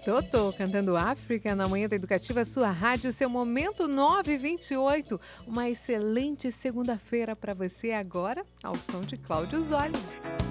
Totô cantando África na Manhã da Educativa, sua rádio, seu momento 9h28. Uma excelente segunda-feira para você agora, ao som de Cláudio Zoli.